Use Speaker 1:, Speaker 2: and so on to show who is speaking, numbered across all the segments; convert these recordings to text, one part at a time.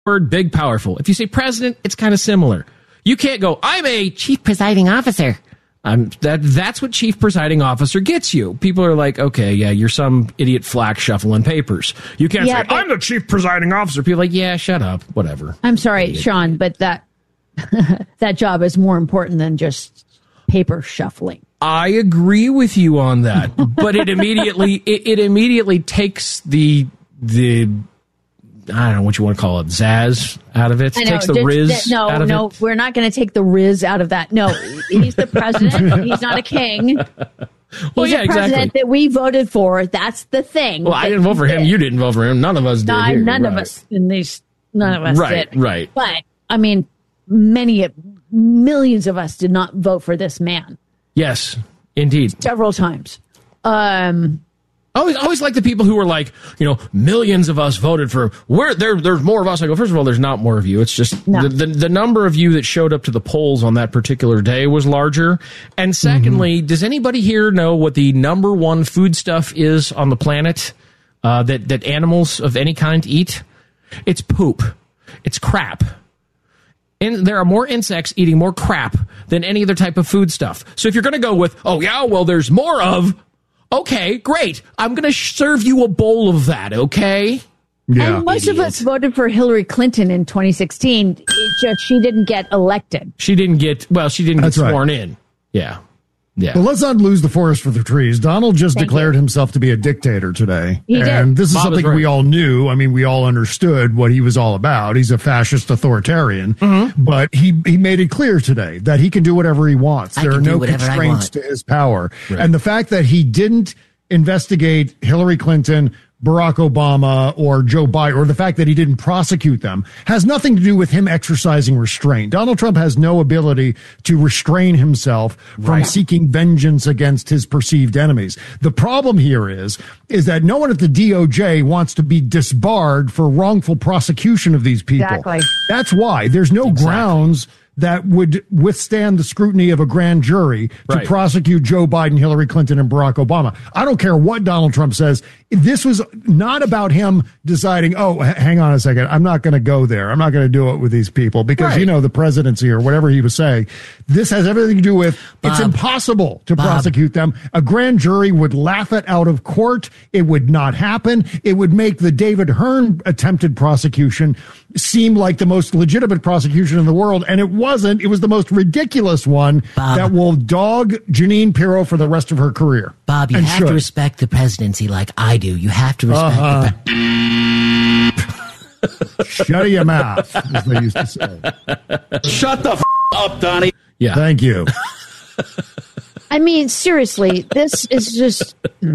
Speaker 1: word big, powerful. If you say president, it's kind of similar. You can't go, I'm a chief presiding officer. That's what chief presiding officer gets you. People are like, okay, yeah, you're some idiot flack shuffling papers. You can't say, I'm the chief presiding officer. People are like, yeah, shut up, whatever.
Speaker 2: I'm sorry, Sean, but that that job is more important than just paper shuffling.
Speaker 1: I agree with you on that, but it immediately takes the I don't know what you want to call it, zazz out of it. It takes the riz out of it. No,
Speaker 2: we're not going to take the riz out of that. No, he's the president. He's not a king.
Speaker 1: Well,
Speaker 2: he's the president that we voted for. That's the thing.
Speaker 1: Well, I didn't vote for him. You didn't vote for him. None of us did.
Speaker 2: None of us did.
Speaker 1: Right.
Speaker 2: But, I mean, millions of us did not vote for this man.
Speaker 1: Yes, indeed.
Speaker 2: Several times.
Speaker 1: I always like the people who were like, millions of us voted for. There's more of us. I go, first of all, there's not more of you. It's just the number of you that showed up to the polls on that particular day was larger. And secondly, does anybody here know what the number one foodstuff is on the planet that animals of any kind eat? It's poop. It's crap. And there are more insects eating more crap than any other type of foodstuff. So if you're going to go with, there's more of. Okay, great. I'm going to serve you a bowl of that, okay?
Speaker 2: Yeah. And most of us voted for Hillary Clinton in 2016. It's just she didn't get elected.
Speaker 1: She didn't get sworn in. Yeah. Yeah.
Speaker 3: Well, let's not lose the forest for the trees. Donald just declared himself to be a dictator today.
Speaker 2: He
Speaker 3: and
Speaker 2: did.
Speaker 3: This is something we all knew. I mean, we all understood what he was all about. He's a fascist authoritarian. But he made it clear today that he can do whatever he wants. There are no constraints to his power. Right. And the fact that he didn't investigate Hillary Clinton, Barack Obama, or Joe Biden, or the fact that he didn't prosecute them, has nothing to do with him exercising restraint. Donald Trump has no ability to restrain himself from seeking vengeance against his perceived enemies. The problem here is that no one at the DOJ wants to be disbarred for wrongful prosecution of these people.
Speaker 2: Exactly.
Speaker 3: That's why there's no grounds that would withstand the scrutiny of a grand jury to prosecute Joe Biden, Hillary Clinton, and Barack Obama. I don't care what Donald Trump says. This was not about him deciding, hang on a second, I'm not going to go there. I'm not going to do it with these people because, the presidency or whatever he was saying. This has everything to do with it's impossible to prosecute them. A grand jury would laugh it out of court. It would not happen. It would make the David Hearn attempted prosecution seem like the most legitimate prosecution in the world, and it wasn't. It was the most ridiculous one that will dog Jeanine Pirro for the rest of her career.
Speaker 4: Bob, you have to respect the presidency like I do. You have to respect
Speaker 3: Shut your mouth, as they used to say.
Speaker 5: Shut the up, Donnie.
Speaker 3: Yeah. Thank you.
Speaker 2: I mean, seriously, this is just...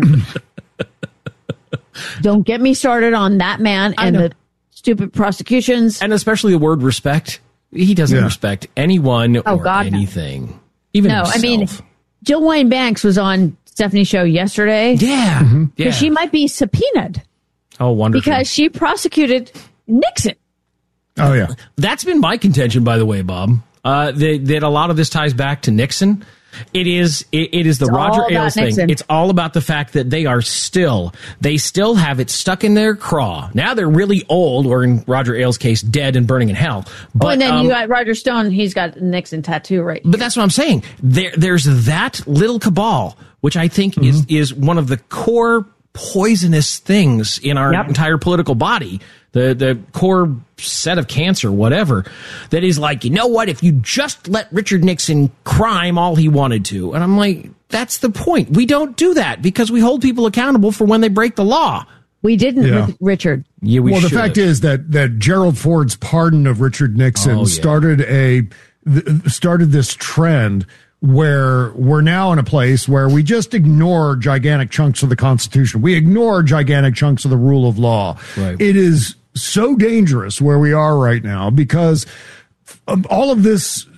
Speaker 2: Don't get me started on that man and the stupid prosecutions.
Speaker 1: And especially the word respect. He doesn't respect anyone or anything. Even himself. I mean,
Speaker 2: Jill Wayne Banks was on Stephanie's show yesterday.
Speaker 1: Yeah.
Speaker 2: Because she might be subpoenaed.
Speaker 1: Oh, wonderful.
Speaker 2: Because she prosecuted Nixon.
Speaker 3: Oh, yeah.
Speaker 1: That's been my contention, by the way, Bob, that a lot of this ties back to Nixon. It is the Roger Ailes thing.
Speaker 2: Nixon.
Speaker 1: It's all about the fact that they still have it stuck in their craw. Now they're really old, or in Roger Ailes' case, dead and burning in hell. But,
Speaker 2: and then you got Roger Stone. He's got a Nixon tattoo right here.
Speaker 1: But that's what I'm saying. There's that little cabal, which I think is one of the core poisonous things in our entire political body. The core set of cancer, whatever, that is like, you know what, if you just let Richard Nixon crime all he wanted to. And I'm like, that's the point. We don't do that because we hold people accountable for when they break the law.
Speaker 2: We didn't with Richard.
Speaker 1: Yeah,
Speaker 3: the fact is that Gerald Ford's pardon of Richard Nixon started this trend where we're now in a place where we just ignore gigantic chunks of the Constitution. We ignore gigantic chunks of the rule of law. Right. It is so dangerous where we are right now because all of this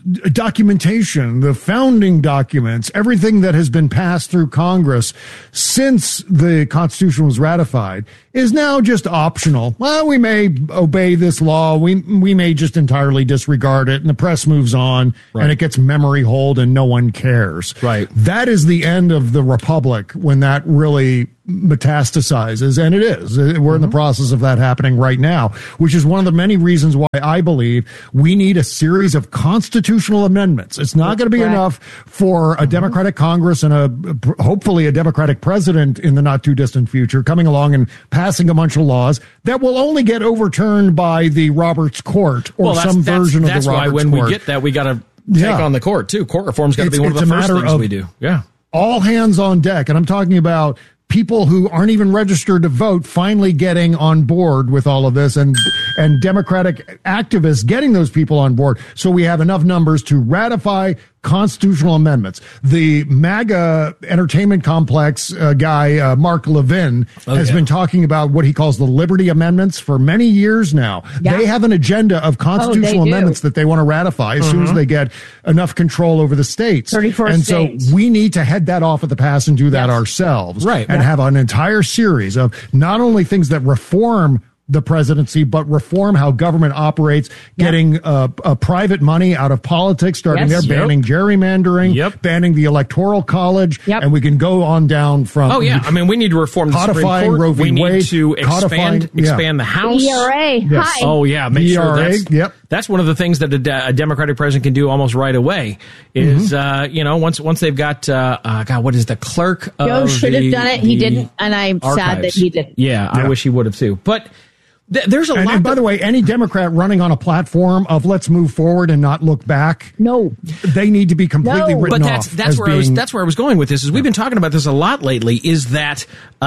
Speaker 3: documentation, the founding documents, everything that has been passed through Congress since the Constitution was ratified is now just optional. Well, we may obey this law. We may just entirely disregard it, and the press moves on, and it gets memory hold, and no one cares.
Speaker 1: Right.
Speaker 3: That is the end of the republic when that really metastasizes, and it is. We're in the process of that happening right now, which is one of the many reasons why I believe we need a series of constitutional amendments. It's not going to be enough for a Democratic Congress and hopefully a Democratic president in the not too distant future coming along and passing a bunch of laws that will only get overturned by the Roberts Court or some version of the Roberts Court. That's why
Speaker 1: when we get that, we got to take on the court too. Court reform's got to be one of the first things we do. Yeah.
Speaker 3: All hands on deck. And I'm talking about people who aren't even registered to vote finally getting on board with all of this, and Democratic activists getting those people on board. So we have enough numbers to ratify constitutional amendments. The MAGA entertainment complex guy, Mark Levin, has been talking about what he calls the Liberty Amendments for many years now. Yeah. They have an agenda of constitutional amendments that they want to ratify as soon as they get enough control over the states.
Speaker 2: 34
Speaker 3: and
Speaker 2: states.
Speaker 3: So we need to head that off at the pass and do that ourselves.
Speaker 1: Right.
Speaker 3: And have an entire series of not only things that reform the presidency, but reform how government operates, getting private money out of politics, starting there, banning gerrymandering, banning the Electoral College, and we can go on down from.
Speaker 1: Oh, yeah. I mean, we need to reform the Supreme Court.
Speaker 3: Roe v.
Speaker 1: We need
Speaker 3: Wade,
Speaker 1: to expand the House.
Speaker 2: ERA.
Speaker 3: Yes.
Speaker 2: Hi.
Speaker 1: Oh, yeah. Make sure that's one of the things that a Democratic president can do almost right away is, once they've got, what is the clerk of
Speaker 2: Joe should have done it. He didn't, and I'm sad that he didn't.
Speaker 1: Yeah, I wish he would have too. But there's a lot.
Speaker 3: And by the way, any Democrat running on a platform of let's move forward and not look back, they need to be completely written off.
Speaker 1: That's where I was going with this. Is we've been talking about this a lot lately. Is that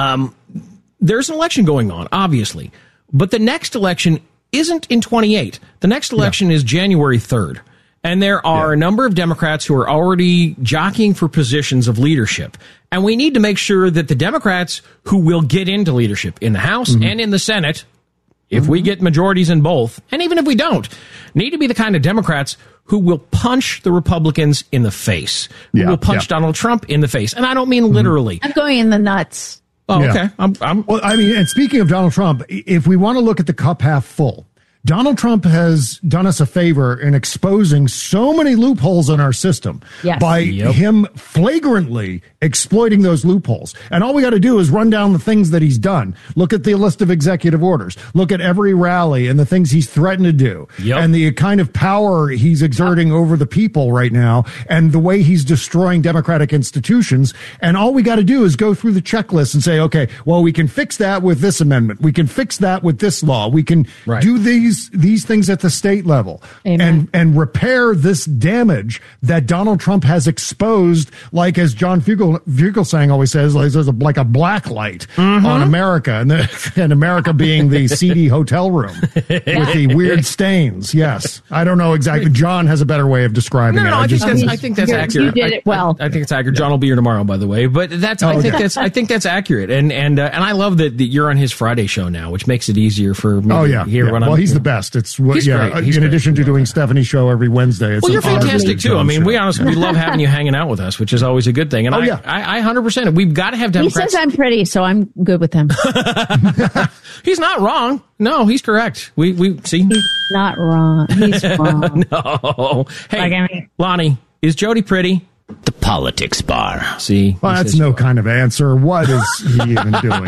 Speaker 1: there's an election going on, obviously, but the next election isn't in 28. The next election is January 3rd. And there are a number of Democrats who are already jockeying for positions of leadership. And we need to make sure that the Democrats who will get into leadership in the House and in the Senate, if we get majorities in both, and even if we don't, need to be the kind of Democrats who will punch the Republicans in the face, who will punch Donald Trump in the face. And I don't mean literally.
Speaker 2: I'm going in the nuts.
Speaker 1: Oh, okay.
Speaker 3: Well, I mean, and speaking of Donald Trump, if we want to look at the cup half full, Donald Trump has done us a favor in exposing so many loopholes in our system by him flagrantly exploiting those loopholes. And all we got to do is run down the things that he's done. Look at the list of executive orders. Look at every rally and the things he's threatened to do and the kind of power he's exerting over the people right now and the way he's destroying democratic institutions. And all we got to do is go through the checklist and say, okay, well, we can fix that with this amendment. We can fix that with this law. We can do these things at the state level and repair this damage that Donald Trump has exposed, like as John Fugelsang always says, like a black light on America, and America being the seedy hotel room with the weird stains. Yes. I don't know exactly. John has a better way of describing it.
Speaker 1: I think that's accurate.
Speaker 2: You did it well.
Speaker 1: I think it's accurate. John will be here tomorrow, by the way, but I think that's accurate. And I love that you're on his Friday show now, which makes it easier for me to hear when I'm.
Speaker 3: Well, he's the best. It's
Speaker 1: great.
Speaker 3: In addition to doing Stephanie's show every Wednesday. It's
Speaker 1: you're fantastic too. I mean, we love having you hanging out with us, which is always a good thing. And I 100%. We've got to have Democrats.
Speaker 2: He says I'm pretty, so I'm good with him.
Speaker 1: He's not wrong. No, he's correct. We see.
Speaker 2: He's not wrong. He's wrong.
Speaker 1: No. Hey, Lonnie, is Jody pretty?
Speaker 4: The Politics Bar.
Speaker 1: See,
Speaker 3: well, that's no kind of answer. What is he even doing?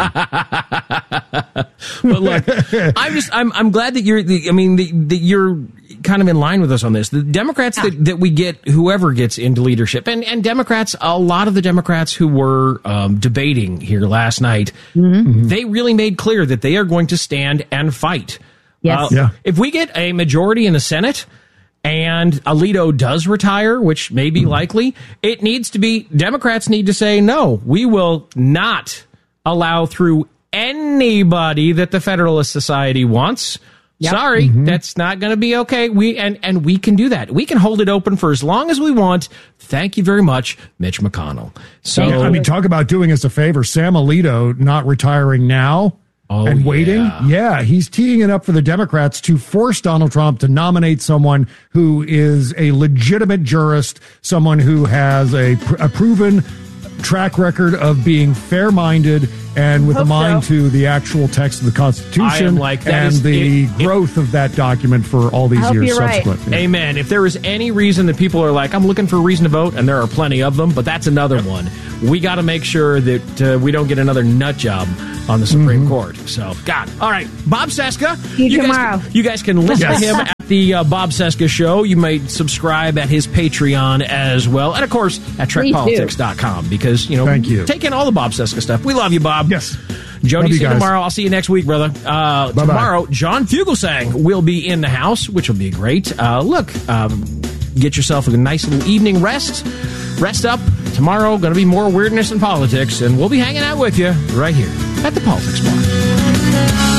Speaker 1: But look, I'm glad that you're kind of in line with us on this. The Democrats that we get, whoever gets into leadership, and Democrats, a lot of the Democrats who were debating here last night, they really made clear that they are going to stand and fight.
Speaker 2: Yes.
Speaker 1: If we get a majority in the Senate, and Alito does retire, which may be likely, it needs to be, Democrats need to say, no, we will not allow through anybody that the Federalist Society wants. Sorry, that's not going to be okay. We can do that. We can hold it open for as long as we want. Thank you very much, Mitch McConnell. So,
Speaker 3: talk about doing us a favor. Sam Alito not retiring now. and waiting. Yeah, he's teeing it up for the Democrats to force Donald Trump to nominate someone who is a legitimate jurist, someone who has a proven track record of being fair-minded and with a mind to the actual text of the Constitution and the growth of that document for all these years subsequent.
Speaker 2: Right.
Speaker 1: Amen. If there is any reason that people are like, I'm looking for a reason to vote, and there are plenty of them, but that's another one, we got to make sure that we don't get another nut job on the Supreme Court. So, God. All right. Bob Cesca. You guys can listen to him at the Bob Cesca Show. You may subscribe at his Patreon as well. And, of course, at TrekPolitics.com because,
Speaker 3: Thank you.
Speaker 1: Take in all the Bob Cesca stuff. We love you, Bob.
Speaker 3: Yes.
Speaker 1: Jody, see you tomorrow. I'll see you next week, brother. Tomorrow, John Fugelsang will be in the house, which will be great. Get yourself a nice little evening rest. Rest up. Tomorrow, going to be more weirdness and politics, and we'll be hanging out with you right here at the Politics Bar.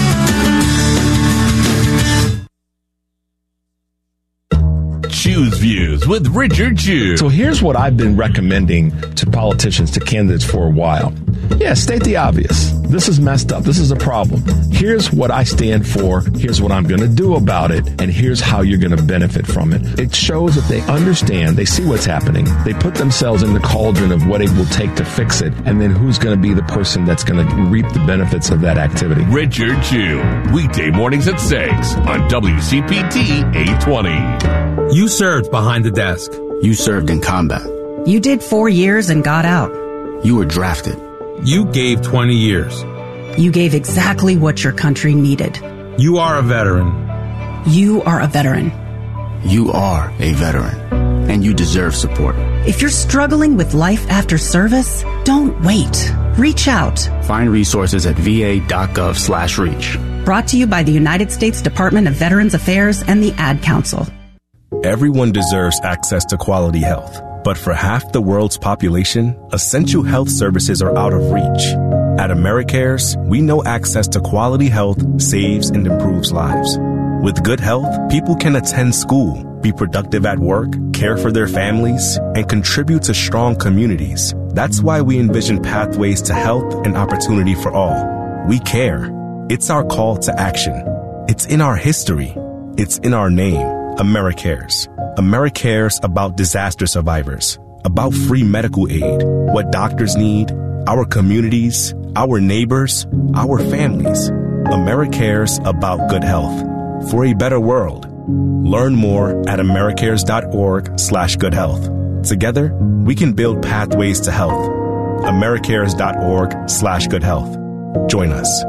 Speaker 6: Choose Views with Richard Chu.
Speaker 7: So here's what I've been recommending to politicians, to candidates for a while. Yeah, state the obvious. This is messed up. This is a problem. Here's what I stand for. Here's what I'm going to do about it. And here's how you're going to benefit from it. It shows that they understand. They see what's happening. They put themselves in the cauldron of what it will take to fix it. And then who's going to be the person that's going to reap the benefits of that activity.
Speaker 6: Richard Chu. Weekday mornings at 6 on WCPT 820.
Speaker 8: You served behind the desk.
Speaker 9: You served in combat.
Speaker 10: You did 4 years and got out.
Speaker 9: You were drafted.
Speaker 8: You gave 20 years.
Speaker 10: You gave exactly what your country needed.
Speaker 8: You are a veteran.
Speaker 10: You are a veteran.
Speaker 9: You are a veteran. And you deserve support.
Speaker 10: If you're struggling with life after service, don't wait. Reach out.
Speaker 9: Find resources at va.gov/reach.
Speaker 10: Brought to you by the United States Department of Veterans Affairs and the Ad Council.
Speaker 11: Everyone deserves access to quality health. But for half the world's population, essential health services are out of reach. At AmeriCares, we know access to quality health saves and improves lives. With good health, people can attend school, be productive at work, care for their families, and contribute to strong communities. That's why we envision pathways to health and opportunity for all. We care. It's our call to action. It's in our history. It's in our name. AmeriCares. AmeriCares about disaster survivors, about free medical aid, what doctors need, our communities, our neighbors, our families. AmeriCares about good health for a better world. Learn more at americares.org/goodhealth. Together, we can build pathways to health. americares.org/goodhealth. Join us.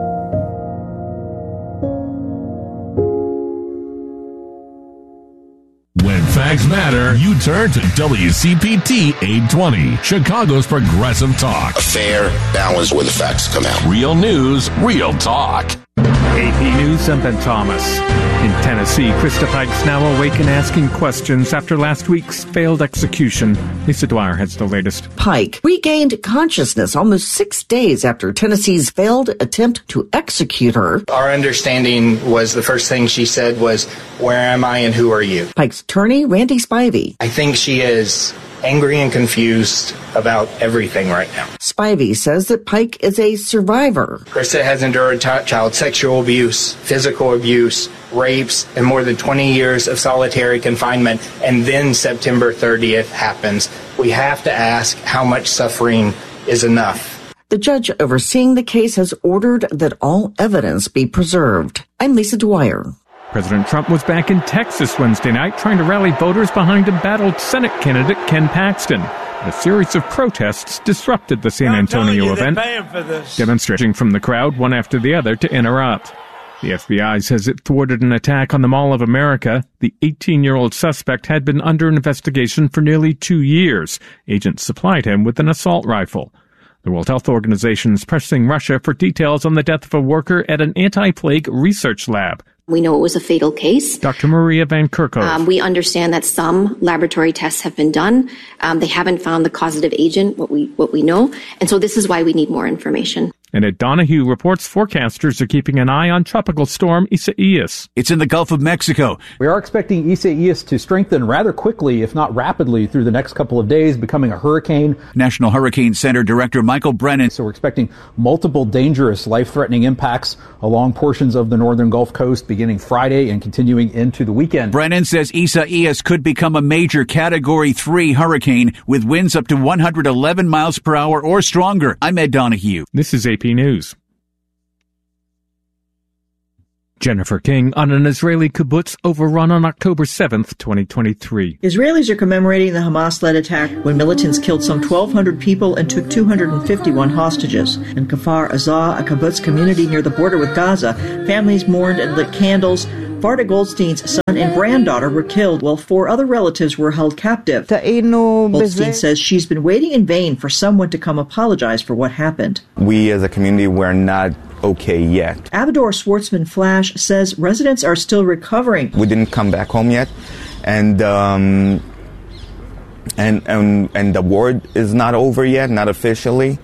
Speaker 6: When facts matter, you turn to WCPT 820, Chicago's progressive talk.
Speaker 12: A fair balance where the facts come out.
Speaker 6: Real news, real talk.
Speaker 13: AP News, I'm Ben Thomas. In Tennessee, Krista Pike's now awake and asking questions after last week's failed execution. Lisa Dwyer has the latest.
Speaker 14: Pike regained consciousness almost 6 days after Tennessee's failed attempt to execute her.
Speaker 15: Our understanding was the first thing she said was, "Where am I and who are you?"
Speaker 14: Pike's attorney, Randy Spivey.
Speaker 15: I think she is angry and confused about everything right now.
Speaker 14: Spivey says that Pike is a survivor.
Speaker 15: Krista has endured child sexual abuse, physical abuse, rapes, and more than 20 years of solitary confinement, and then September 30th happens. We have to ask how much suffering is enough.
Speaker 14: The judge overseeing the case has ordered that all evidence be preserved. I'm Lisa Dwyer.
Speaker 13: President Trump was back in Texas Wednesday night trying to rally voters behind embattled Senate candidate Ken Paxton. A series of protests disrupted the San Antonio event, demonstrating from the crowd one after the other to interrupt. The FBI says it thwarted an attack on the Mall of America. The 18-year-old suspect had been under investigation for nearly 2 years. Agents supplied him with an assault rifle. The World Health Organization is pressing Russia for details on the death of a worker at an anti-plague research lab.
Speaker 16: We know it was a fatal case.
Speaker 13: Dr. Maria Van Kerkhove.
Speaker 16: We understand that some laboratory tests have been done. They haven't found the causative agent, what we know. And so this is why we need more information.
Speaker 13: And at Donahue reports forecasters are keeping an eye on tropical storm Isaias.
Speaker 17: It's in the Gulf of Mexico.
Speaker 18: We are expecting Isaias to strengthen rather quickly, if not rapidly, through the next couple of days, becoming a hurricane.
Speaker 17: National Hurricane Center Director Michael Brennan.
Speaker 18: So we're expecting multiple dangerous, life-threatening impacts along portions of the northern Gulf Coast beginning Friday and continuing into the weekend.
Speaker 17: Brennan says Isaias could become a major Category 3 hurricane with winds up to 111 miles per hour or stronger. I'm Ed Donahue.
Speaker 13: This is AP News. Jennifer King on an Israeli kibbutz overrun on October 7th, 2023.
Speaker 19: Israelis are commemorating the Hamas-led attack when militants killed some 1,200 people and took 251 hostages. In Kfar Aza, a kibbutz community near the border with Gaza, families mourned and lit candles. Varda Goldstein's son and granddaughter were killed, while 4 other relatives were held captive. Goldstein says she's been waiting in vain for someone to come apologize for what happened.
Speaker 20: We as a community were not okay yet.
Speaker 19: Abador Schwartzman Flash says residents are still recovering.
Speaker 20: We didn't come back home yet, and the war is not over yet, not officially.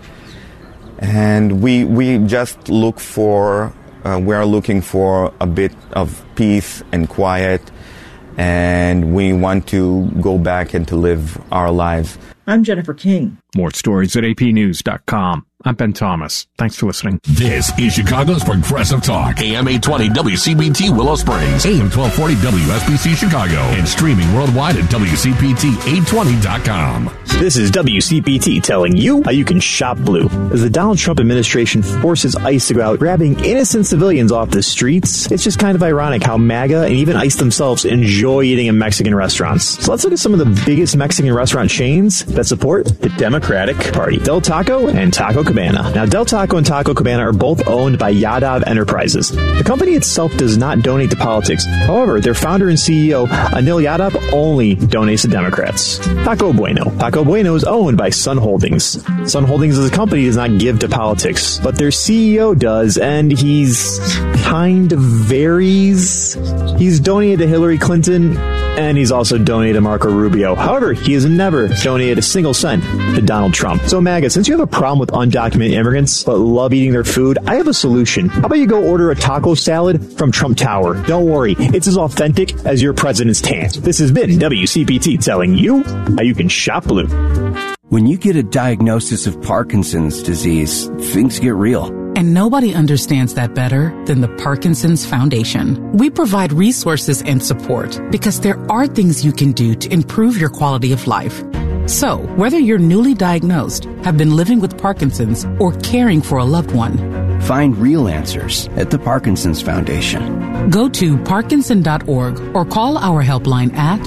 Speaker 20: And we just look for. We are looking for a bit of peace and quiet, and we want to go back and to live our lives.
Speaker 19: I'm Jennifer King.
Speaker 13: More stories at apnews.com. I'm Ben Thomas. Thanks for listening.
Speaker 6: This is Chicago's Progressive Talk. AM 820 WCBT Willow Springs. AM 1240 WSBC Chicago. And streaming worldwide at WCPT820.com.
Speaker 21: This is WCPT telling you how you can shop blue. As the Donald Trump administration forces ICE to go out grabbing innocent civilians off the streets, it's just kind of ironic how MAGA and even ICE themselves enjoy eating in Mexican restaurants. So let's look at some of the biggest Mexican restaurant chains that support the Democratic Party. Del Taco and Taco Cabana. Now, Del Taco and Taco Cabana are both owned by Yadav Enterprises. The company itself does not donate to politics. However, their founder and CEO, Anil Yadav, only donates to Democrats. Taco Bueno. Taco Bueno is owned by Sun Holdings. Sun Holdings as a company does not give to politics, but their CEO does, and he's kind of varies. He's donated to Hillary Clinton, and he's also donated to Marco Rubio. However, he has never donated a single cent to Donald Trump. So, MAGA, since you have a problem with undocumented immigrants but love eating their food, I have a solution. How about you go order a taco salad from Trump Tower? Don't worry, it's as authentic as your president's tan. This has been WCPT telling you how you can shop blue.
Speaker 22: When you get a diagnosis of Parkinson's disease, things get real.
Speaker 23: And nobody understands that better than the Parkinson's Foundation. We provide resources and support because there are things you can do to improve your quality of life. So, whether you're newly diagnosed, have been living with Parkinson's, or caring for a loved one,
Speaker 22: find real answers at the Parkinson's Foundation.
Speaker 23: Go to parkinson.org or call our helpline at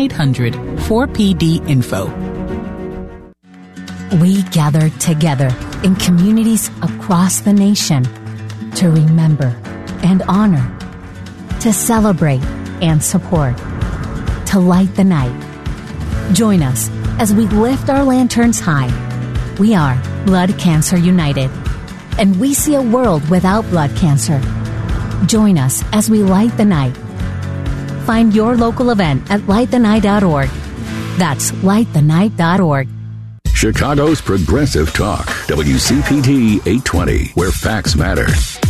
Speaker 23: 1-800-4PD-INFO.
Speaker 24: We gather together in communities across the nation to remember and honor, to celebrate and support, to light the night. Join us as we lift our lanterns high. We are Blood Cancer United, and we see a world without blood cancer. Join us as we light the night. Find your local event at lightthenight.org. That's lightthenight.org.
Speaker 6: Chicago's Progressive Talk, WCPT 820, where facts matter.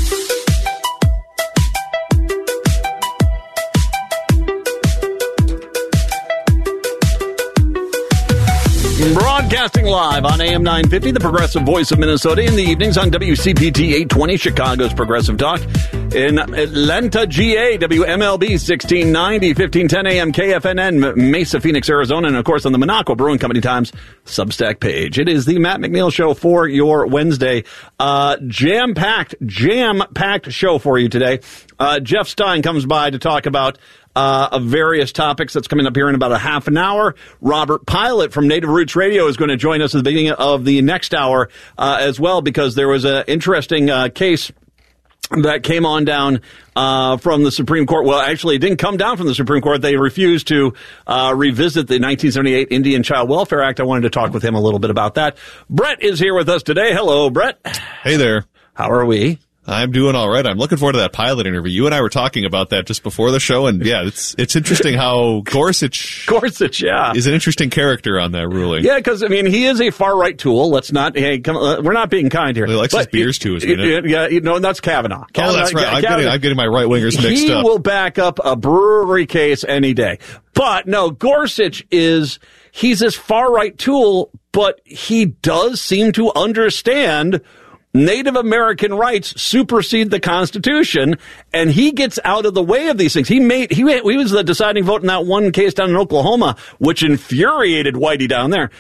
Speaker 5: Broadcasting live on AM 950, the Progressive Voice of Minnesota, in the evenings on WCPT 820, Chicago's Progressive Talk. In Atlanta, GA, WMLB 1690, 1510 AM KFNN, Mesa, Phoenix, Arizona, and of course on the Monaco Brewing Company Times Substack page. It is the Matt McNeil Show for your Wednesday. Jam-packed show for you today. Jeff Stein comes by to talk about various topics that's coming up here in about a half an hour. Robert Pilot from Native Roots Radio is going to join us at the beginning of the next hour as well, because there was an interesting case that came on down from the Supreme Court. Well, actually, it didn't come down from the Supreme Court. They refused to revisit the 1978 Indian Child Welfare Act. I wanted to talk with him a little bit about that. Brett is here with us today. Hello, Brett.
Speaker 25: Hey there.
Speaker 5: How are we?
Speaker 1: I'm doing all right. I'm looking forward to that pilot interview. You and I were talking about that just before the show, and yeah, it's interesting how Gorsuch,
Speaker 5: yeah,
Speaker 1: is an interesting character on that ruling.
Speaker 5: Yeah, because I mean, he is a far right tool. Let's not. Hey, we're not being kind here.
Speaker 1: He likes his beers too, isn't it?
Speaker 5: Yeah, that's Kavanaugh.
Speaker 1: Oh, that's right. I'm getting my right wingers mixed up.
Speaker 5: He will back up a brewery case any day. But no, Gorsuch he's this far right tool, but he does seem to understand Native American rights supersede the Constitution, and he gets out of the way of these things. He was the deciding vote in that one case down in Oklahoma, which infuriated Whitey down there.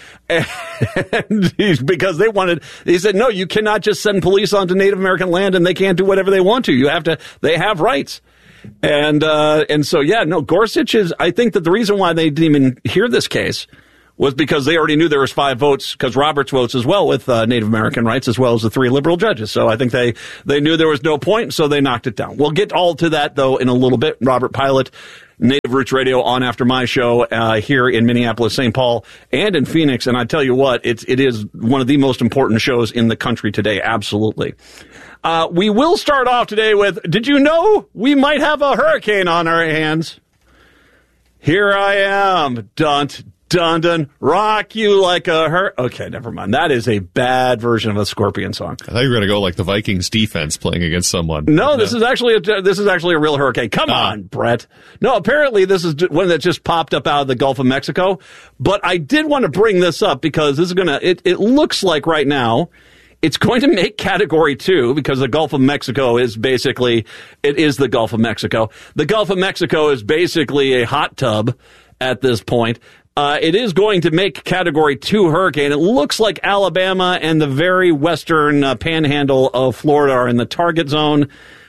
Speaker 5: And because he said, no, you cannot just send police onto Native American land and they can't do whatever they want to. They have rights. And so, yeah, no, Gorsuch I think that the reason why they didn't even hear this case was because they already knew there was 5 votes, because Roberts votes as well with Native American rights, as well as the 3 liberal judges. So I think they knew there was no point, so they knocked it down. We'll get all to that, though, in a little bit. Robert Pilot, Native Roots Radio, on after my show here in Minneapolis, St. Paul, and in Phoenix. And I tell you what, it is one of the most important shows in the country today, absolutely. We will start off today with, did you know we might have a hurricane on our hands? Here I am, Dun, rock you like a Okay, never mind. That is a bad version of a Scorpion song.
Speaker 1: I thought you were going to go like the Vikings defense playing against someone.
Speaker 5: No, this is actually a real hurricane. Come on, Brett. No, apparently this is one that just popped up out of the Gulf of Mexico. But I did want to bring this up because this is it looks like right now it's going to make Category 2 because the Gulf of Mexico is basically, it is the Gulf of Mexico. The Gulf of Mexico is basically a hot tub at this point. It is going to make Category 2 hurricane. It looks like Alabama and the very western panhandle of Florida are in the target zone.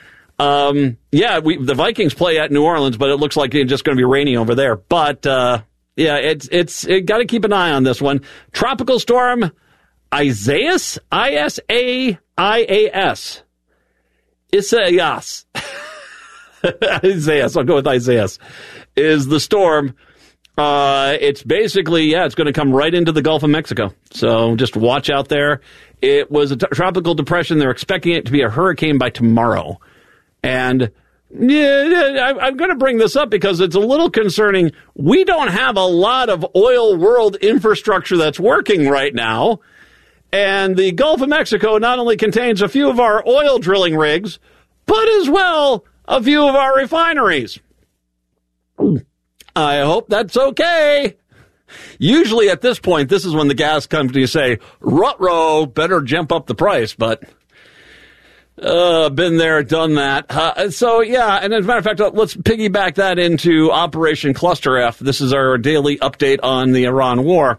Speaker 5: The Vikings play at New Orleans, but it looks like it's just going to be rainy over there. But it's got to keep an eye on this one. Tropical storm Isaias, Isaias. Isaias. Isaias. I'll go with Isaias. Is the storm. It's basically, it's going to come right into the Gulf of Mexico. So just watch out there. It was a tropical depression. They're expecting it to be a hurricane by tomorrow. And I'm going to bring this up because it's a little concerning. We don't have a lot of oil world infrastructure that's working right now. And the Gulf of Mexico not only contains a few of our oil drilling rigs, but as well a few of our refineries. I hope that's okay. Usually at this point, this is when the gas companies say, ruh-roh, better jump up the price. But been there, done that. And as a matter of fact, let's piggyback that into Operation Cluster F. This is our daily update on the Iran war.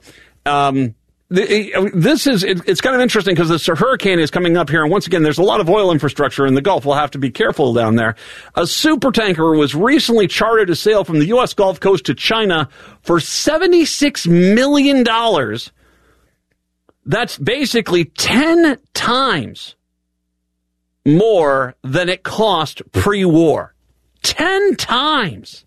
Speaker 5: It's kind of interesting because this hurricane is coming up here, and once again, there's a lot of oil infrastructure in the Gulf. We'll have to be careful down there. A supertanker was recently chartered to sail from the U.S. Gulf Coast to China for $76 million. That's basically 10 times more than it cost pre-war. 10 times.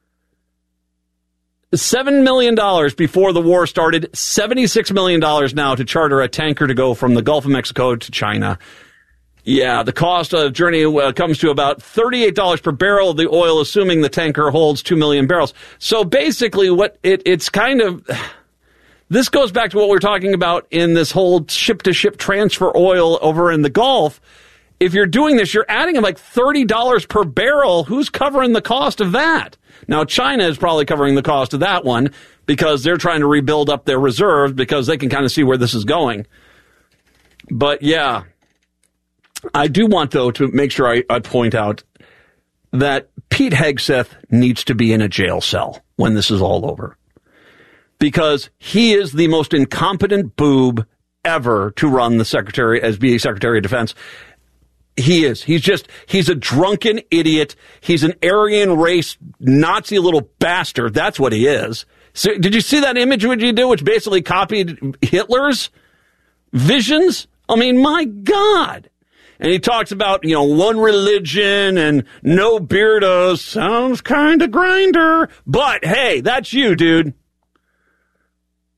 Speaker 5: $7 million before the war started, $76 million now to charter a tanker to go from the Gulf of Mexico to China. Yeah, the cost of journey comes to about $38 per barrel of the oil, assuming the tanker holds 2 million barrels. So basically it's kind of, this goes back to what we were talking about in this whole ship-to-ship transfer oil over in the Gulf. If you're doing this, you're adding like $30 per barrel. Who's covering the cost of that? Now, China is probably covering the cost of that one because they're trying to rebuild up their reserves because they can kind of see where this is going. But, yeah, I do want, though, to make sure I point out that Pete Hegseth needs to be in a jail cell when this is all over because he is the most incompetent boob ever to run be Secretary of Defense. He is. He's a drunken idiot. He's an Aryan race Nazi little bastard. That's what he is. So, did you see that image which basically copied Hitler's visions? I mean, my God. And he talks about, one religion and no beardos. Sounds kind of grinder. But, hey, that's you, dude.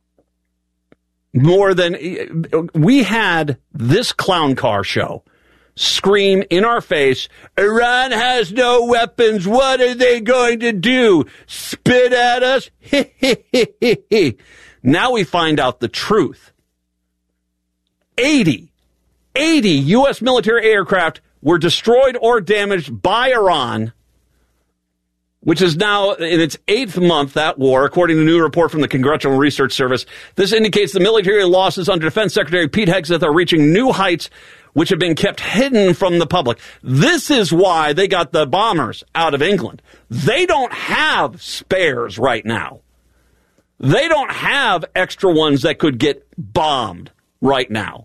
Speaker 5: We had this clown car show scream in our face, Iran has no weapons. What are they going to do? Spit at us? Now we find out the truth. 80 U.S. military aircraft were destroyed or damaged by Iran, which is now in its 8th month, that war, according to a new report from the Congressional Research Service. This indicates the military losses under Defense Secretary Pete Hegseth are reaching new heights, which have been kept hidden from the public. This is why they got the bombers out of England. They don't have spares right now. They don't have extra ones that could get bombed right now.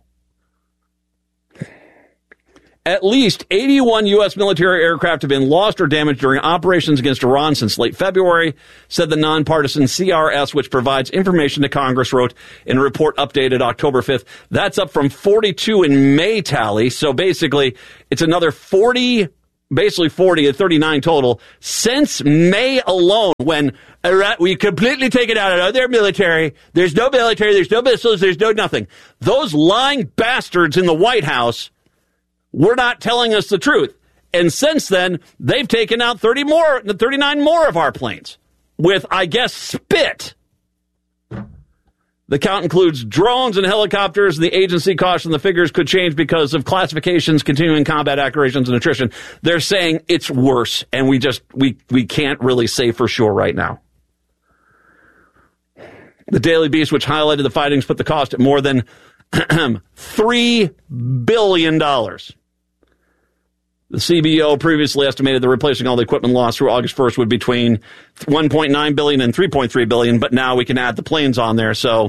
Speaker 5: At least 81 U.S. military aircraft have been lost or damaged during operations against Iran since late February, said the nonpartisan CRS, which provides information to Congress, wrote in a report updated October 5th. That's up from 42 in May tally. So basically, it's another 40, basically 40 and 39 total since May alone, when we completely take it out of their military. There's no military, there's no missiles, there's no nothing. Those lying bastards in the White House were not telling us the truth. And since then, they've taken out 39 more of our planes with, I guess, spit. The count includes drones and helicopters. The agency cautioned the figures could change because of classifications, continuing combat acquisitions, and attrition. They're saying it's worse, and we can't really say for sure right now. The Daily Beast, which highlighted the findings, put the cost at more than $3 billion. The CBO previously estimated that replacing all the equipment lost through August 1st would be between $1.9 billion and $3.3 billion, but now we can add the planes on there. So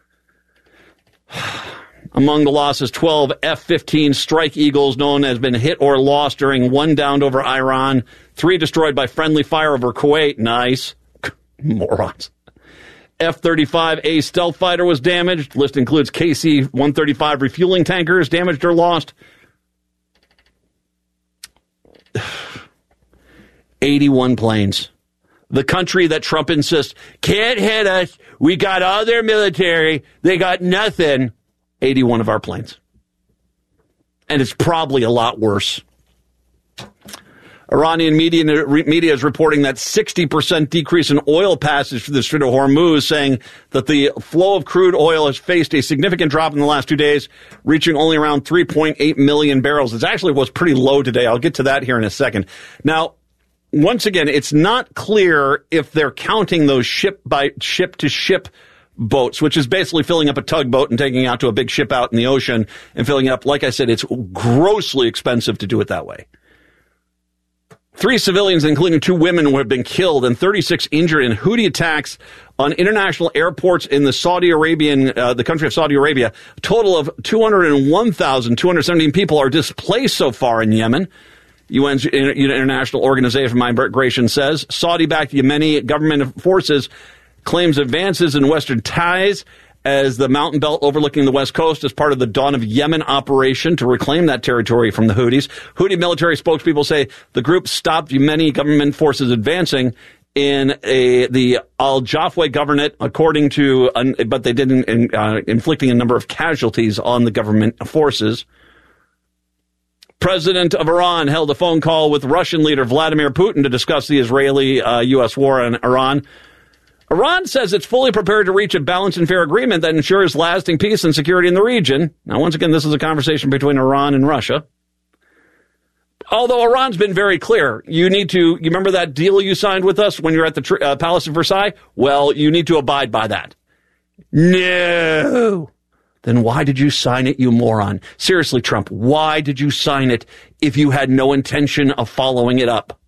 Speaker 5: among the losses, 12 F-15 Strike Eagles known as been hit or lost during one downed over Iran, 3 destroyed by friendly fire over Kuwait. Nice. Morons. F-35A stealth fighter was damaged. List includes KC-135 refueling tankers damaged or lost. 81 planes. The country that Trump insists can't hit us. We got all their military. They got nothing. 81 of our planes. And it's probably a lot worse. Iranian media is reporting that 60% decrease in oil passage through the Strait of Hormuz, saying that the flow of crude oil has faced a significant drop in the last 2 days, reaching only around 3.8 million barrels. It actually was pretty low today. I'll get to that here in a second. Now, once again, it's not clear if they're counting those ship-to-ship boats, which is basically filling up a tugboat and taking it out to a big ship out in the ocean and filling it up. Like I said, it's grossly expensive to do it that way. 3 civilians, including 2 women, have been killed and 36 injured in Houthi attacks on international airports in the the country of Saudi Arabia. A total of 201,217 people are displaced so far in Yemen. UN's International Organization for Migration says Saudi-backed Yemeni government forces claims advances in Western ties as the mountain belt overlooking the west coast as part of the Dawn of Yemen operation to reclaim that territory from the Houthis. Houthi military spokespeople say the group stopped Yemeni government forces advancing in the Al-Jafwa governorate, but they didn't, inflicting a number of casualties on the government forces. President of Iran held a phone call with Russian leader Vladimir Putin to discuss the Israeli-U.S. war on Iran. Iran says it's fully prepared to reach a balanced and fair agreement that ensures lasting peace and security in the region. Now, once again, this is a conversation between Iran and Russia. Although Iran's been very clear, you remember that deal you signed with us when you were at the Palace of Versailles? Well, you need to abide by that. No. Then why did you sign it, you moron? Seriously, Trump, why did you sign it if you had no intention of following it up?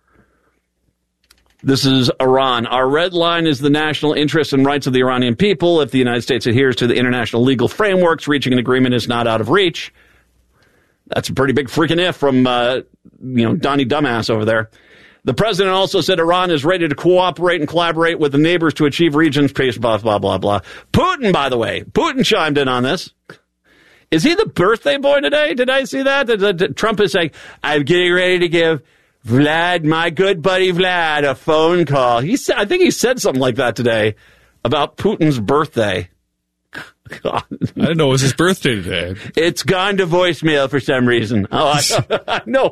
Speaker 5: This is Iran. Our red line is the national interests and rights of the Iranian people. If the United States adheres to the international legal frameworks, reaching an agreement is not out of reach. That's a pretty big freaking if from, Donnie Dumbass over there. The president also said Iran is ready to cooperate and collaborate with the neighbors to achieve regions peace, blah, blah, blah, blah. Putin, by the way, chimed in on this. Is he the birthday boy today? Did I see that? Trump is saying, I'm getting ready to give Vlad, my good buddy Vlad, a phone call. I think he said something like that today about Putin's birthday. God.
Speaker 1: I didn't know it was his birthday today.
Speaker 5: It's gone to voicemail for some reason. Oh, I know.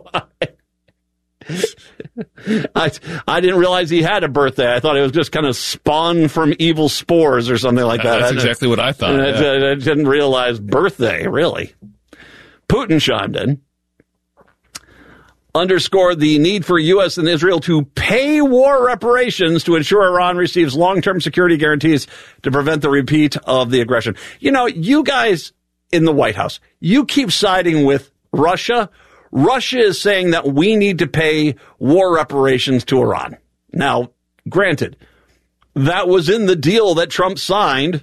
Speaker 5: I didn't realize he had a birthday. I thought it was just kind of spawned from evil spores or something like that.
Speaker 1: That's exactly what I thought.
Speaker 5: I didn't realize birthday, really. Putin chimed in, underscored the need for U.S. and Israel to pay war reparations to ensure Iran receives long-term security guarantees to prevent the repeat of the aggression. You know, you guys in the White House, you keep siding with Russia. Russia is saying that we need to pay war reparations to Iran. Now, granted, that was in the deal that Trump signed,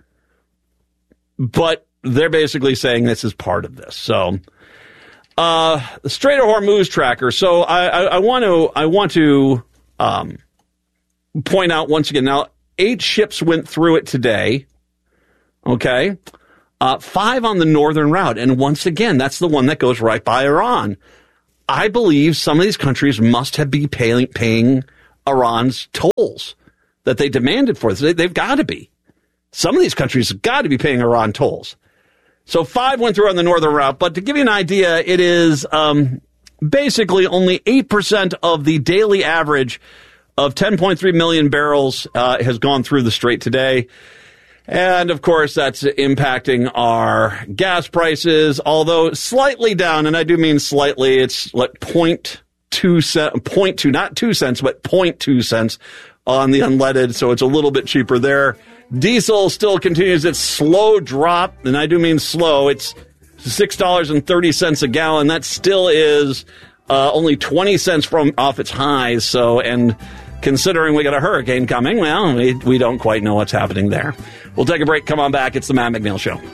Speaker 5: but they're basically saying this is part of this. So, the Strait of Hormuz tracker. So I want to point out once again. Now, 8 ships went through it today. Okay, 5 on the northern route, and once again, that's the one that goes right by Iran. I believe some of these countries must have been paying Iran's tolls that they demanded for this. They've got to be. Some of these countries have got to be paying Iran tolls. So 5 went through on the northern route, but to give you an idea, it is basically only 8% of the daily average of 10.3 million barrels has gone through the strait today. And, of course, that's impacting our gas prices, although slightly down, and I do mean slightly. It's like 0.2, not 2 cents, but 0.2 cents on the unleaded, so it's a little bit cheaper there. Diesel still continues its slow drop, and I do mean slow. It's $6.30 a gallon. That still is only 20 cents from off its highs. So, and considering we got a hurricane coming, well, we don't quite know what's happening there. We'll take a break. Come on back. It's the Matt McNeil Show.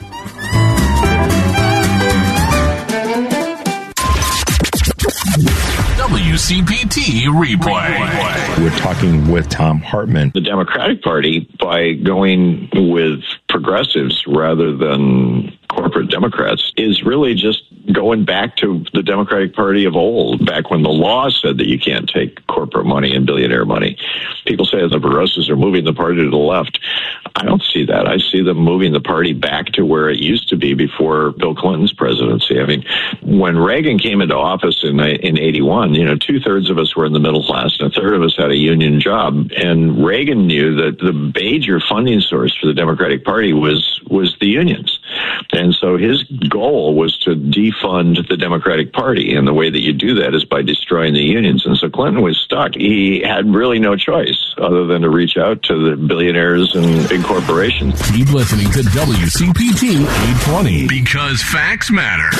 Speaker 6: WCPT replay.
Speaker 2: We're talking with Thom Hartmann.
Speaker 3: The Democratic Party, by going with progressives rather than corporate Democrats, is really just going back to the Democratic Party of old, back when the law said that you can't take corporate money and billionaire money. People say the progressives are moving the party to the left. I don't see that. I see them moving the party back to where it used to be before Bill Clinton's presidency. I mean, when Reagan came into office in 81, 2/3 of us were in the middle class and 1/3 of us had a union job. And Reagan knew that the major funding source for the Democratic Party was the unions. And so his goal was to defund the Democratic Party. And the way that you do that is by destroying the unions. And so Clinton was stuck. He had really no choice other than to reach out to the billionaires and big corporations.
Speaker 6: Keep listening to WCPT 820 because facts matter.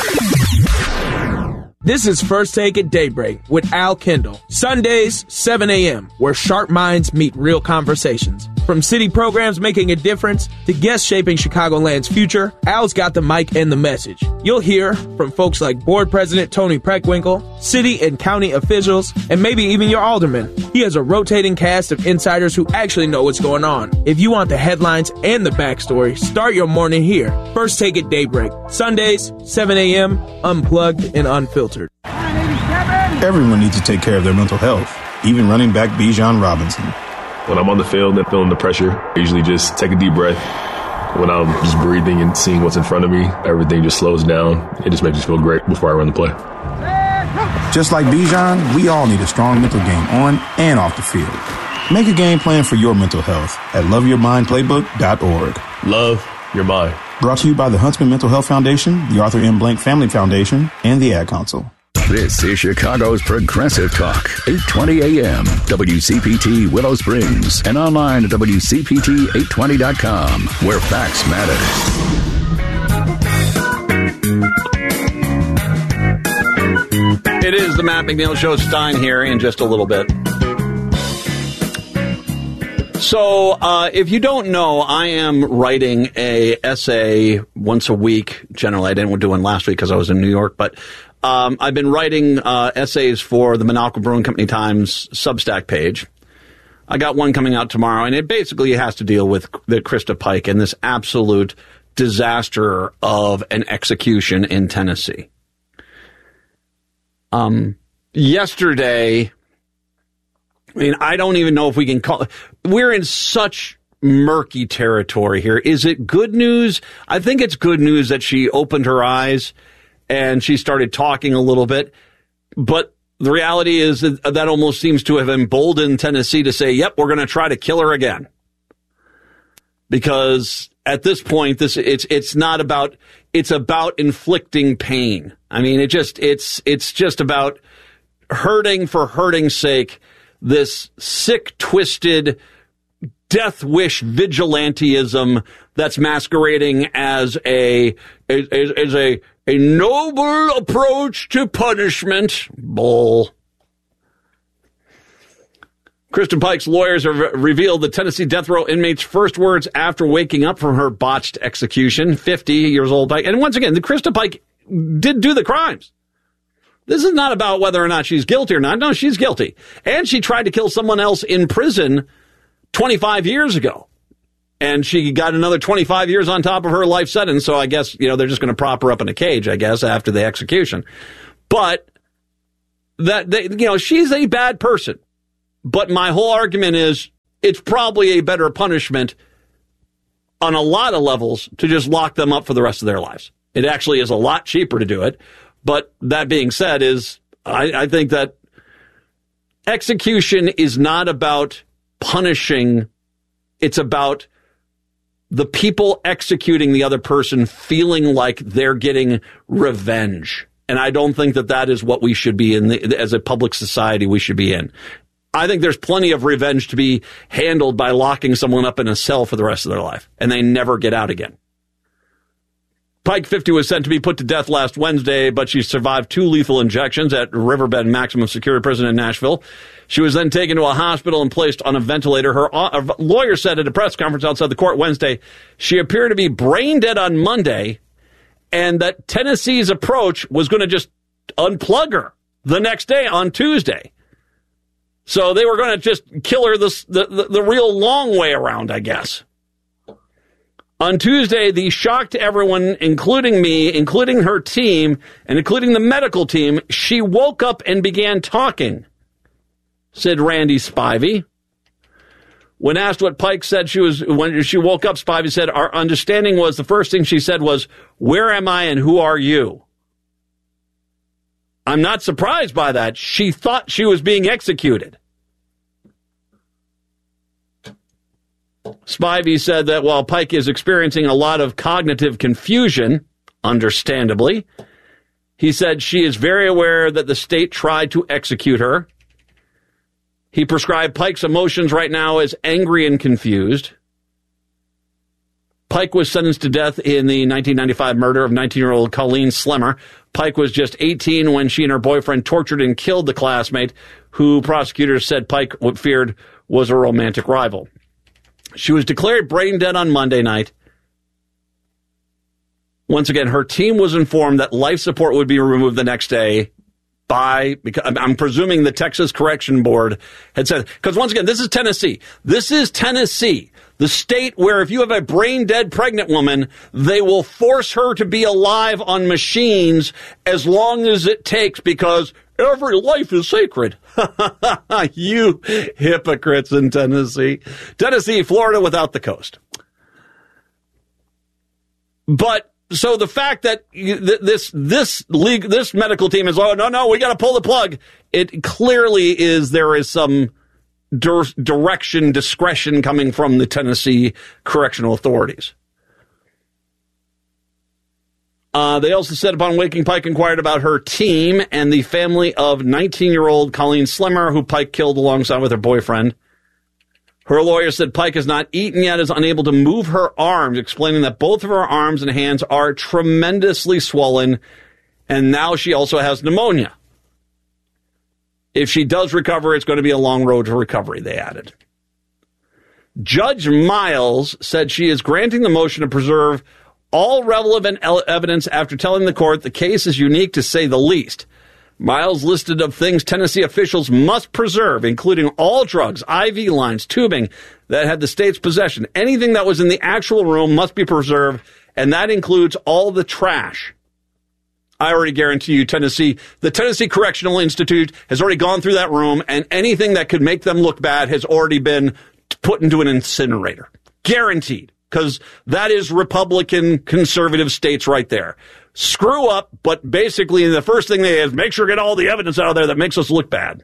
Speaker 4: This is First Take at Daybreak with Al Kendall. Sundays, 7 a.m., where sharp minds meet real conversations. From city programs making a difference to guests shaping Chicagoland's future, Al's got the mic and the message. You'll hear from folks like Board President Tony Preckwinkle, city and county officials, and maybe even your alderman. He has a rotating cast of insiders who actually know what's going on. If you want the headlines and the backstory, start your morning here. First Take at Daybreak. Sundays, 7 a.m., unplugged and unfiltered.
Speaker 7: Everyone needs to take care of their mental health, even running back Bijan Robinson.
Speaker 25: When I'm on the field and feeling the pressure, I usually just take a deep breath. When I'm just breathing and seeing what's in front of me, everything just slows down. It just makes me feel great before I run the play.
Speaker 7: Just like Bijan, we all need a strong mental game on and off the field. Make a game plan for your mental health at loveyourmindplaybook.org.
Speaker 25: Love your mind.
Speaker 7: Brought to you by the Huntsman Mental Health Foundation, the Arthur M. Blank Family Foundation, and the Ad Council.
Speaker 26: This is Chicago's Progressive Talk, 820 AM, WCPT Willow Springs, and online at WCPT820.com, where facts matter.
Speaker 5: It is the Matt McNeil Show. Stein here in just a little bit. So, if you don't know, I am writing a essay once a week. Generally, I didn't do one last week because I was in New York, but I've been writing essays for the Minocqua Brewing Company Times Substack page. I got one coming out tomorrow, and it basically has to deal with the Krista Pike and this absolute disaster of an execution in Tennessee. Yesterday, I mean, I don't even know if we can call it. We're in such murky territory here. Is it good news? I think it's good news that she opened her eyes and she started talking a little bit. But the reality is that almost seems to have emboldened Tennessee to say, yep, we're going to try to kill her again. Because at this point, it's not about, it's about inflicting pain. I mean, it's just about hurting for hurting's sake, this sick, twisted, death wish vigilantism that's masquerading as a noble approach to punishment. Bull. Kristen Pike's lawyers have revealed the Tennessee death row inmate's first words after waking up from her botched execution. 50 years old Pike. And once again, the Kristen Pike did do the crimes. This is not about whether or not she's guilty or not. No, she's guilty. And she tried to kill someone else in prison 25 years ago. And she got another 25 years on top of her life sentence. So I guess, they're just going to prop her up in a cage, I guess, after the execution. But she's a bad person. But my whole argument is it's probably a better punishment on a lot of levels to just lock them up for the rest of their lives. It actually is a lot cheaper to do it. But that being said, I think that execution is not about punishing. It's about the people executing the other person feeling like they're getting revenge. And I don't think that is what we should be in as a public society we should be in. I think there's plenty of revenge to be handled by locking someone up in a cell for the rest of their life, and they never get out again. Pike, 50, was sent to be put to death last Wednesday, but she survived 2 lethal injections at Riverbend Maximum Security Prison in Nashville. She was then taken to a hospital and placed on a ventilator. Her lawyer said at a press conference outside the court Wednesday she appeared to be brain dead on Monday, and that Tennessee's approach was going to just unplug her the next day on Tuesday. So they were going to just kill her the real long way around, I guess. On Tuesday, the shock to everyone, including me, including her team, and including the medical team, she woke up and began talking, said Randy Spivey. When asked what Pike said when she woke up, Spivey said, our understanding was the first thing she said was, where am I and who are you? I'm not surprised by that. She thought she was being executed. Spivey said that while Pike is experiencing a lot of cognitive confusion, understandably, he said she is very aware that the state tried to execute her. He prescribed Pike's emotions right now as angry and confused. Pike was sentenced to death in the 1995 murder of 19-year-old Colleen Slemmer. Pike was just 18 when she and her boyfriend tortured and killed the classmate, who prosecutors said Pike feared was a romantic rival. She was declared brain dead on Monday night. Once again, her team was informed that life support would be removed the next day because I'm presuming the Texas Correction Board had said, because once again, this is Tennessee. This is Tennessee, the state where if you have a brain dead pregnant woman, they will force her to be alive on machines as long as it takes because every life is sacred. You hypocrites in Tennessee. Tennessee, Florida without the coast. But so the fact that this medical team is, oh, no, we got to pull the plug. It clearly there is some discretion coming from the Tennessee correctional authorities. They also said upon waking, Pike inquired about her team and the family of 19-year-old Colleen Slemmer, who Pike killed alongside with her boyfriend. Her lawyer said Pike has not eaten yet, is unable to move her arms, explaining that both of her arms and hands are tremendously swollen, and now she also has pneumonia. If she does recover, it's going to be a long road to recovery, they added. Judge Miles said she is granting the motion to preserve all relevant evidence after telling the court the case is unique to say the least. Miles listed of things Tennessee officials must preserve, including all drugs, IV lines, tubing that had the state's possession. Anything that was in the actual room must be preserved, and that includes all the trash. I already guarantee you, the Tennessee Correctional Institute has already gone through that room, and anything that could make them look bad has already been put into an incinerator. Guaranteed. Because that is Republican conservative states right there. Screw up, but basically the first thing they is make sure to get all the evidence out there that makes us look bad.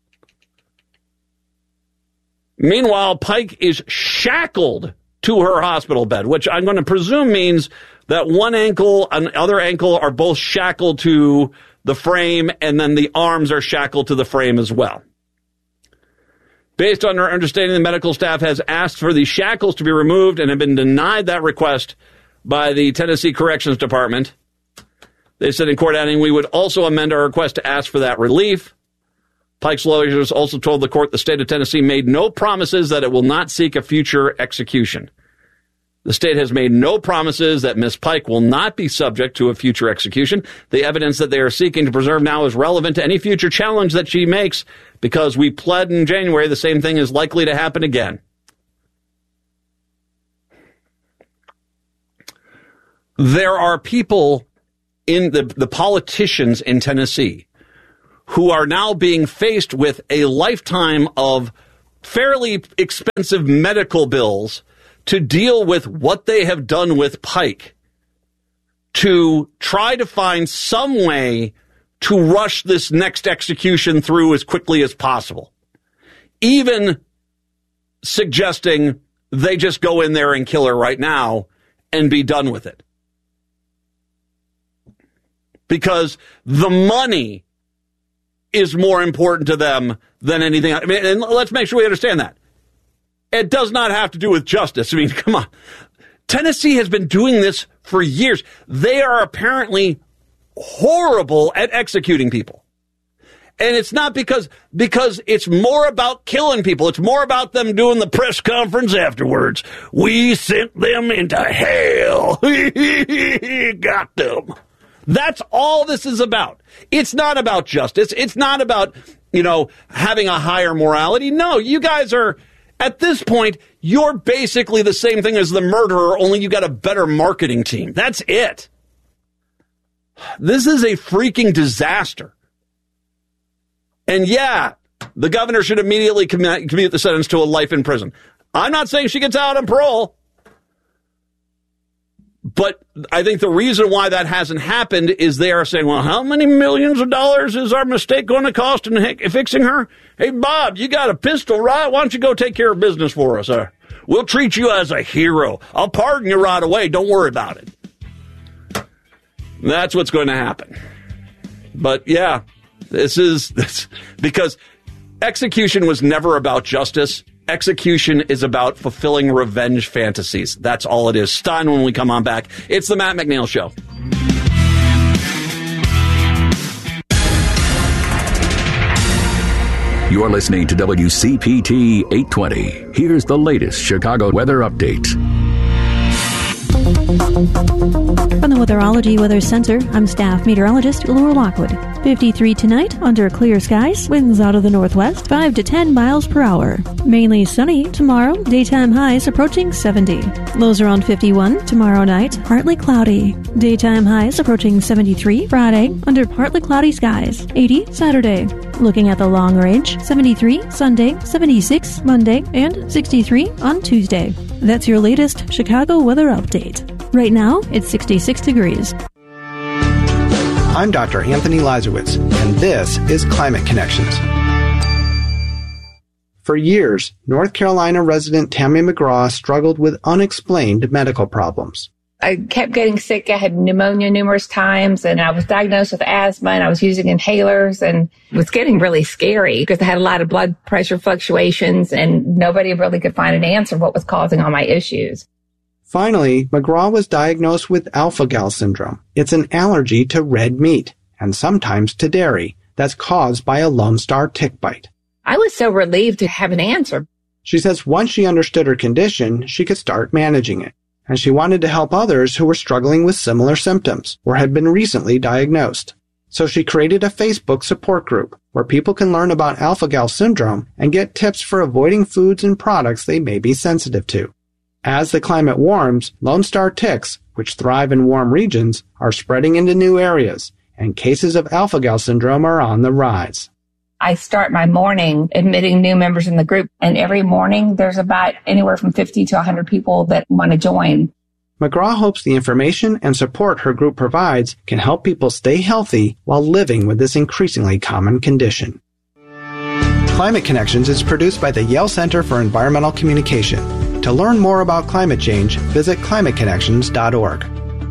Speaker 5: Meanwhile, Pike is shackled to her hospital bed, which I'm going to presume means that one ankle and other ankle are both shackled to the frame, and then the arms are shackled to the frame as well. Based on her understanding, the medical staff has asked for the shackles to be removed and have been denied that request by the Tennessee Corrections Department. They said in court, adding, we would also amend our request to ask for that relief. Pike's lawyers also told the court the state of Tennessee made no promises that it will not seek a future execution. The state has made no promises that Ms. Pike will not be subject to a future execution. The evidence that they are seeking to preserve now is relevant to any future challenge that she makes because we pled in January the same thing is likely to happen again. There are people in the politicians in Tennessee who are now being faced with a lifetime of fairly expensive medical bills to deal with what they have done with Pike, to try to find some way to rush this next execution through as quickly as possible. Even suggesting they just go in there and kill her right now and be done with it. Because the money is more important to them than anything. I mean, and let's make sure we understand that. It does not have to do with justice. I mean, come on. Tennessee has been doing this for years. They are apparently horrible at executing people. And it's not because it's more about killing people. It's more about them doing the press conference afterwards. We sent them into hell. Got them. That's all this is about. It's not about justice. It's not about, having a higher morality. No, you guys are, at this point, you're basically the same thing as the murderer, only you got a better marketing team. That's it. This is a freaking disaster. And yeah, the governor should immediately commute the sentence to a life in prison. I'm not saying she gets out on parole. But I think the reason why that hasn't happened is they are saying, well, how many millions of dollars is our mistake going to cost in fixing her? Hey, Bob, you got a pistol, right? Why don't you go take care of business for us? We'll treat you as a hero. I'll pardon you right away. Don't worry about it. That's what's going to happen. But yeah, this because execution was never about justice. Execution is about fulfilling revenge fantasies. That's all it is. Stein when we come on back. It's the Matt McNeil Show.
Speaker 26: You're listening to WCPT 820. Here's the latest Chicago weather update.
Speaker 8: From the Weatherology Weather Center, I'm staff meteorologist Laura Lockwood. 53 tonight, under clear skies, winds out of the northwest, 5 to 10 miles per hour. Mainly sunny tomorrow, daytime highs approaching 70. Lows around 51 tomorrow night, partly cloudy. Daytime highs approaching 73 Friday, under partly cloudy skies, 80 Saturday. Looking at the long range, 73 Sunday, 76 Monday, and 63 on Tuesday. That's your latest Chicago weather update. Right now, it's 66 degrees.
Speaker 9: I'm Dr. Anthony Lazarowitz, and this is Climate Connections. For years, North Carolina resident Tammy McGraw struggled with unexplained medical problems.
Speaker 10: I kept getting sick. I had pneumonia numerous times, and I was diagnosed with asthma, and I was using inhalers, and it was getting really scary because I had a lot of blood pressure fluctuations, and nobody really could find an answer what was causing all my issues.
Speaker 9: Finally, McGraw was diagnosed with alpha-gal syndrome. It's an allergy to red meat, and sometimes to dairy, that's caused by a Lone Star tick bite.
Speaker 10: I was so relieved to have an answer.
Speaker 9: She says once she understood her condition, she could start managing it, and she wanted to help others who were struggling with similar symptoms or had been recently diagnosed. So she created a Facebook support group where people can learn about alpha-gal syndrome and get tips for avoiding foods and products they may be sensitive to. As the climate warms, Lone Star ticks, which thrive in warm regions, are spreading into new areas, and cases of alpha-gal syndrome are on the rise.
Speaker 10: I start my morning admitting new members in the group. And every morning there's about anywhere from 50 to 100 people that want to join.
Speaker 9: McGraw hopes the information and support her group provides can help people stay healthy while living with this increasingly common condition. Climate Connections is produced by the Yale Center for Environmental Communication. To learn more about climate change, visit climateconnections.org.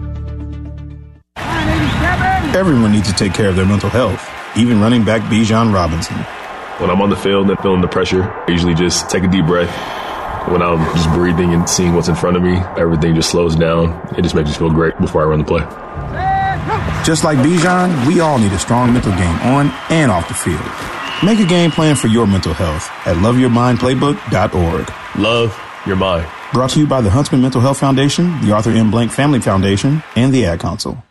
Speaker 7: Everyone needs to take care of their mental health, even running back Bijan Robinson.
Speaker 25: When I'm on the field and feeling the pressure, I usually just take a deep breath. When I'm just breathing and seeing what's in front of me, everything just slows down. It just makes me feel great before I run the play.
Speaker 7: Just like Bijan, we all need a strong mental game on and off the field. Make a game plan for your mental health at loveyourmindplaybook.org.
Speaker 25: Love your mind.
Speaker 7: Brought to you by the Huntsman Mental Health Foundation, the Arthur M. Blank Family Foundation, and the Ad Council.